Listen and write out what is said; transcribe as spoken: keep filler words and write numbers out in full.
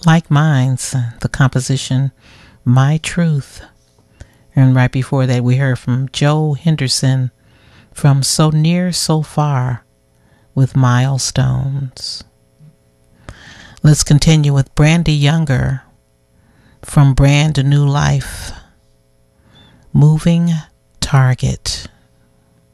Like Minds, the composition My Truth. And right before that, we heard from Joe Henderson from So Near, So Far with Milestones. Let's continue with Brandy Younger from Brand New Life, Moving Target.